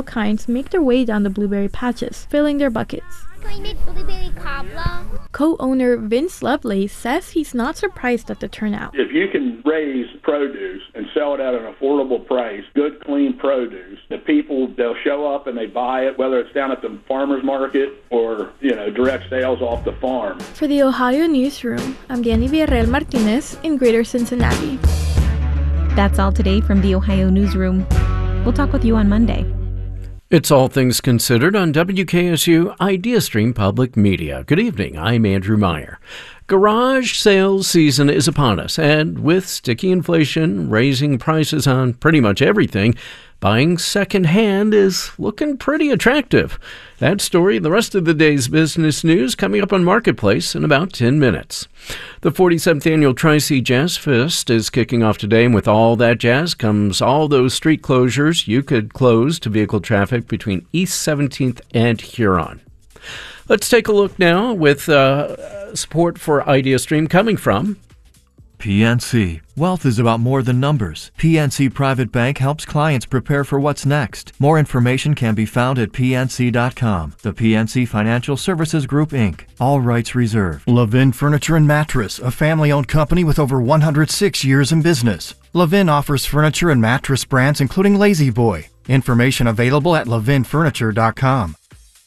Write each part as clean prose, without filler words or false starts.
kinds make their way down the blueberry patches, filling their buckets. Can we make blueberry cobbler? Co-owner Vince Lovelace says he's not surprised at the turnout. If you can raise produce and sell it at an affordable price, good, clean produce, the people, they'll show up and they buy it, whether it's down at the farmer's market or, direct sales off the farm. For the Ohio Newsroom, I'm Danny Villarreal Martinez in Greater Cincinnati. That's all today from the Ohio Newsroom. We'll talk with you on Monday. It's All Things Considered on WKSU IdeaStream Public Media. Good evening, I'm Andrew Meyer. Garage sales season is upon us, and with sticky inflation raising prices on pretty much everything, buying secondhand is looking pretty attractive. That story and the rest of the day's business news coming up on Marketplace in about 10 minutes. The 47th annual Tri-C Jazz Fest is kicking off today, and with all that jazz comes all those street closures you could close to vehicle traffic between East 17th and Huron. Let's take a look now with support for IdeaStream coming from PNC. Wealth is about more than numbers. PNC Private Bank helps clients prepare for what's next. More information can be found at pnc.com. The PNC Financial Services Group, Inc. All rights reserved. Levin Furniture and Mattress, a family-owned company with over 106 years in business. Levin offers furniture and mattress brands including Lazy Boy. Information available at levinfurniture.com.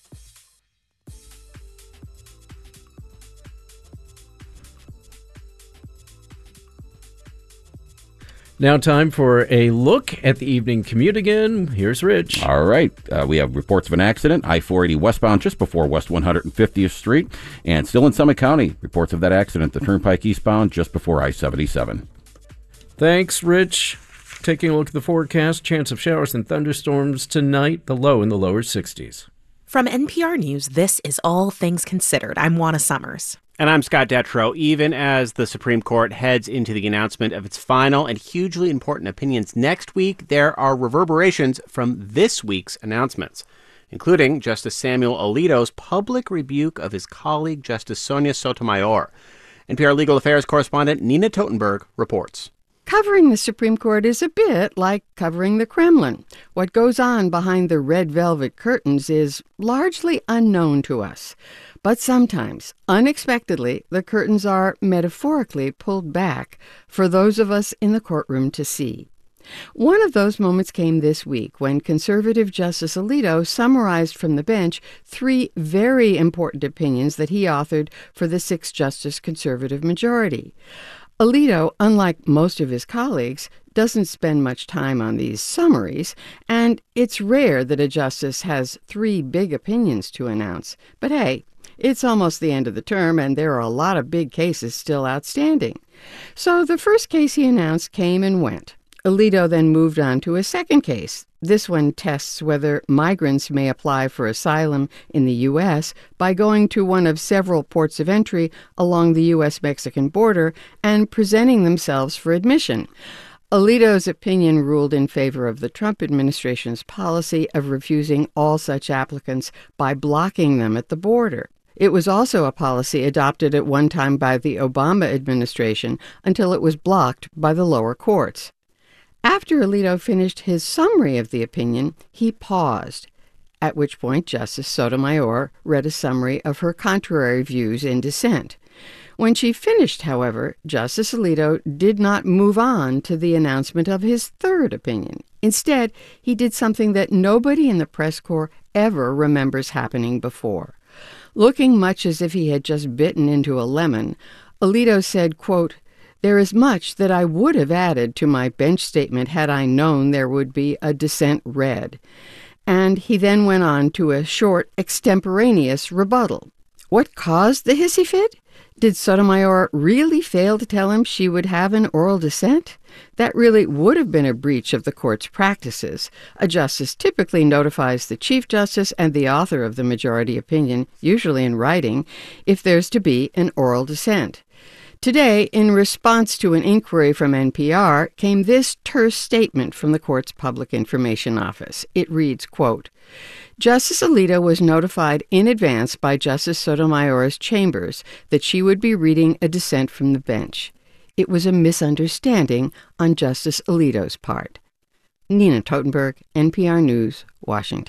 Now time for a look at the evening commute again. Here's Rich. All right. We have reports of an accident, I-480 westbound just before West 150th Street. And still in Summit County, reports of that accident, the Turnpike eastbound just before I-77. Thanks, Rich. Taking a look at the forecast, chance of showers and thunderstorms tonight, the low in the lower 60s. From NPR News, this is All Things Considered. I'm Juana Summers. And I'm Scott Detrow. Even as the Supreme Court heads into the announcement of its final and hugely important opinions next week, there are reverberations from this week's announcements, including Justice Samuel Alito's public rebuke of his colleague, Justice Sonia Sotomayor. NPR legal affairs correspondent Nina Totenberg reports. Covering the Supreme Court is a bit like covering the Kremlin. What goes on behind the red velvet curtains is largely unknown to us. But sometimes, unexpectedly, the curtains are metaphorically pulled back for those of us in the courtroom to see. One of those moments came this week when conservative Justice Alito summarized from the bench 3 very important opinions that he authored for the 6-justice conservative majority. Alito, unlike most of his colleagues, doesn't spend much time on these summaries, and it's rare that a justice has 3 big opinions to announce. But hey, it's almost the end of the term, and there are a lot of big cases still outstanding. So the first case he announced came and went. Alito then moved on to a second case. This one tests whether migrants may apply for asylum in the U.S. by going to one of several ports of entry along the U.S.-Mexican border and presenting themselves for admission. Alito's opinion ruled in favor of the Trump administration's policy of refusing all such applicants by blocking them at the border. It was also a policy adopted at one time by the Obama administration until it was blocked by the lower courts. After Alito finished his summary of the opinion, he paused, at which point Justice Sotomayor read a summary of her contrary views in dissent. When she finished, however, Justice Alito did not move on to the announcement of his third opinion. Instead, he did something that nobody in the press corps ever remembers happening before. Looking much as if he had just bitten into a lemon, Alito said, quote, "There is much that I would have added to my bench statement had I known there would be a dissent read." And he then went on to a short, extemporaneous rebuttal. What caused the hissy fit? Did Sotomayor really fail to tell him she would have an oral dissent? That really would have been a breach of the court's practices. A justice typically notifies the Chief Justice and the author of the majority opinion, usually in writing, if there's to be an oral dissent. Today, in response to an inquiry from NPR, came this terse statement from the court's Public Information Office. It reads, quote, "Justice Alito was notified in advance by Justice Sotomayor's chambers that she would be reading a dissent from the bench. It was a misunderstanding on Justice Alito's part." Nina Totenberg, NPR News, Washington.